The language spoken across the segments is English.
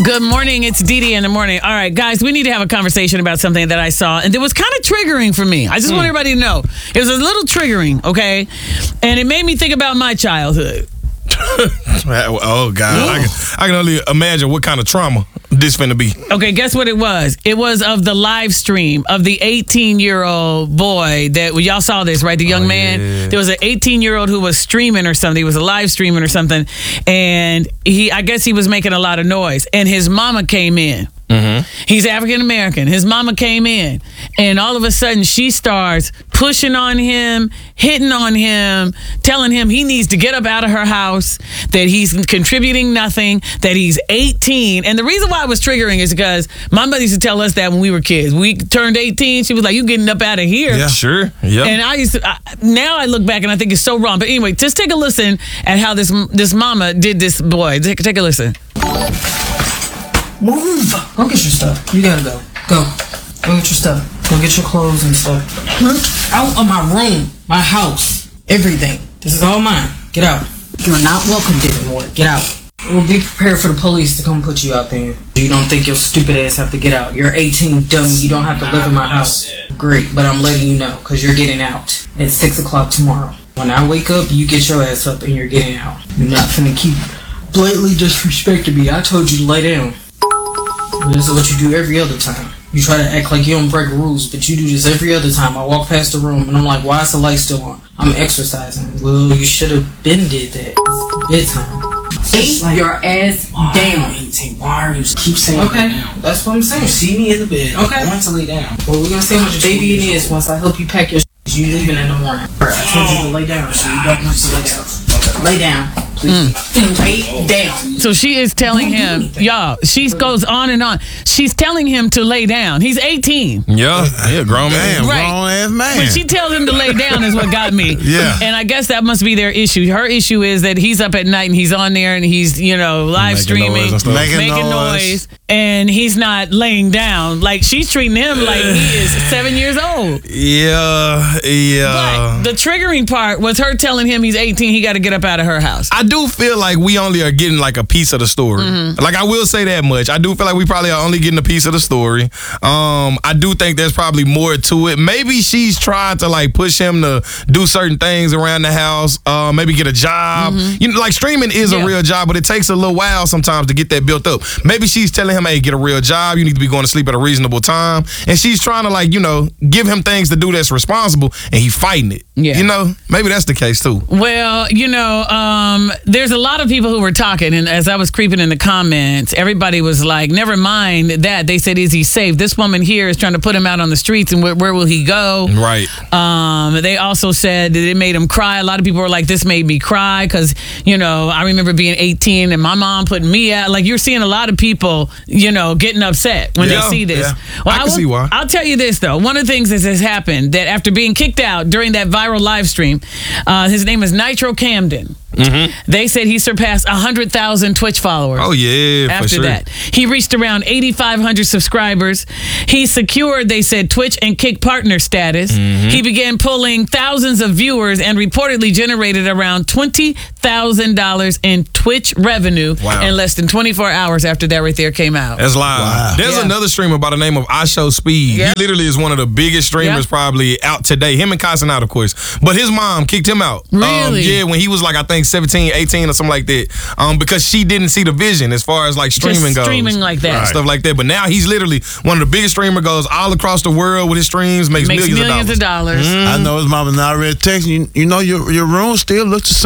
Good morning. It's Dee Dee in the morning. All right, guys, we need to have a conversation about something that I saw, and it was kind of triggering for me. I just want everybody to know. It was a little triggering, okay? And it made me think about my childhood. Oh, God. I can only imagine what kind of trauma this finna be. Okay, guess what it was? It was of the live stream of the 18-year-old boy that, y'all saw this, right? The young man. Yeah. There was an 18-year-old who was streaming or something. He was a live streaming or something. And I guess he was making a lot of noise. And his mama came in. Mm-hmm. He's African-American. His mama came in, and all of a sudden she starts pushing on him, hitting on him, telling him he needs to get up out of her house, that he's contributing nothing, that he's 18. And the reason why it was triggering is because my mother used to tell us that when we were kids. We turned 18, she was like, you getting up out of here. Yeah, sure. Yeah. And now I look back and I think it's so wrong. But anyway, just take a listen at how this mama did this boy. Take a listen. Move! Go get your stuff. You gotta go. Go get your stuff. Go get your clothes and stuff. Out of my room, my house, everything. This is all mine. Get out. You're not welcomed anymore. Get out. We'll be prepared for the police to come put you out there. You don't think your stupid ass have to get out. You're 18, dummy. You don't have to live in my house. Great, but I'm letting you know because you're getting out at 6 o'clock tomorrow. When I wake up, you get your ass up and you're getting out. You're not finna keep blatantly disrespecting me. I told you to lay down. This is what you do every other time. You try to act like you don't break rules, but you do this every other time. I walk past the room and I'm like, why is the light still on? I'm exercising. Well, you should have been did that. Bedtime. Lay your ass down. 18. Why are you keep saying okay, that? that's what I'm saying. You see me in the bed. Okay. I want to lay down. Well, we're gonna see how much baby it is once I help you pack your shit. You leaving in the morning. I told you to lay down, so you don't have to lay down. Okay. Lay down. Please. Lay down. So she is telling him, y'all, she goes on and on. She's telling him to lay down. He's 18. Yeah, grown man. Right. Grown ass man. When she tells him to lay down is what got me. Yeah. And I guess that must be their issue. Her issue is that he's up at night and he's on there and he's, live streaming, making noise, and he's not laying down. Like, she's treating him like he is 7 years old. Yeah. But the triggering part was her telling him he's 18, he got to get up out of her house. I do feel like we only are getting like a piece of the story. Mm-hmm. Like, I will say that much. I do feel like we probably are only getting a piece of the story. I do think there's probably more to it. Maybe she's trying to like push him to do certain things around the house. Maybe get a job. Mm-hmm. Like, streaming is a real job, but it takes a little while sometimes to get that built up. Maybe she's telling him, hey, get a real job. You need to be going to sleep at a reasonable time. And she's trying to like, give him things to do that's responsible, and he fighting it. Yeah. Maybe that's the case too. Well, there's a lot of people who were talking, and as I was creeping in the comments, everybody was like, never mind that. They said, is he safe? This woman here is trying to put him out on the streets, and where will he go? Right. They also said that it made him cry. A lot of people were like, this made me cry because, I remember being 18 and my mom putting me out. Like, you're seeing a lot of people, getting upset when they see this. Yeah. Well, I can see why. I'll tell you this, though. One of the things that has happened, that after being kicked out during that viral live stream, his name is Nitro Camden. Mm-hmm. They said he surpassed 100,000 Twitch followers. Oh, yeah, after for sure. that. He reached around 8,500 subscribers. He secured, they said, Twitch and Kick partner status. Mm-hmm. He began pulling thousands of viewers and reportedly generated around $20,000 in Twitch revenue in less than 24 hours after that right there came out. That's live. Wow. There's another streamer by the name of I Show Speed. Yep. He literally is one of the biggest streamers probably out today. Him and Casanat, of course. But his mom kicked him out. Really? When he was like, I think 17, 18 or something like that. Because she didn't see the vision as far as like streaming goes. Streaming like that. Stuff like that. But now he's literally one of the biggest streamers, goes all across the world with his streams, makes millions of dollars. Mm-hmm. I know his mama not already texting you. Your room still looks the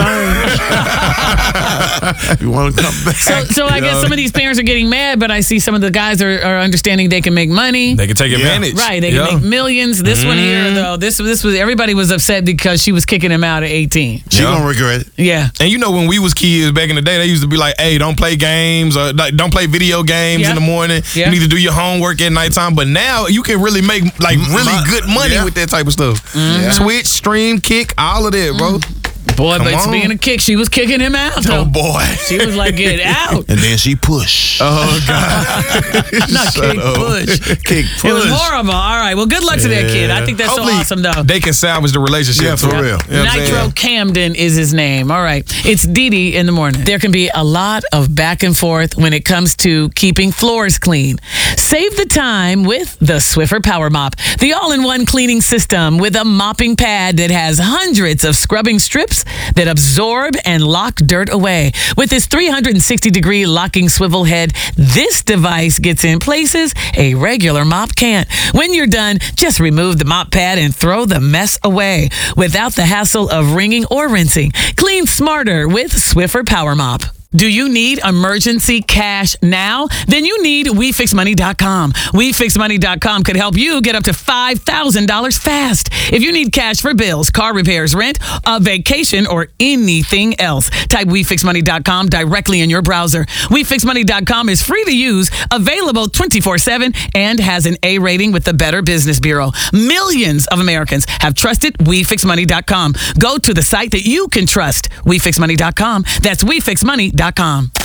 same. You want to come back? So I guess some of these parents are getting mad, but I see some of the guys are understanding they can make money. They can take advantage. Right. They can make millions. This one here, though, this was everybody was upset because she was kicking him out at 18. She gonna regret it. Yeah. And when we was kids back in the day, they used to be like, hey, don't play games or don't play video games in the morning. You need to do your homework at nighttime. But now you can really make like really good money with that type of stuff. Mm-hmm. Twitch, stream, Kick, all of that, bro. Boy, but on. speaking of kick, she was kicking him out. Oh though. boy. She was like, get out. And then she pushed. Oh God. Not kick, push. Kick, It was push. horrible. All right. Well, good luck to that kid. I think that's Hopefully so awesome, though. they can salvage the relationship. Yeah, for too. real. You know what I'm Nitro saying? Camden is his name. All right. It's Dee Dee in the morning. There can be a lot of back and forth when it comes to keeping floors clean. Save the time with the Swiffer Power Mop, the all-in-one cleaning system with a mopping pad that has hundreds of scrubbing strips that absorb and lock dirt away. With its 360-degree locking swivel head, this device gets in places a regular mop can't. When you're done, just remove the mop pad and throw the mess away without the hassle of wringing or rinsing. Clean smarter with Swiffer Power Mop. Do you need emergency cash now? Then you need WeFixMoney.com. WeFixMoney.com could help you get up to $5,000 fast. If you need cash for bills, car repairs, rent, a vacation, or anything else, type WeFixMoney.com directly in your browser. WeFixMoney.com is free to use, available 24/7, and has an A rating with the Better Business Bureau. Millions of Americans have trusted WeFixMoney.com. Go to the site that you can trust. WeFixMoney.com. That's WeFixMoney.com.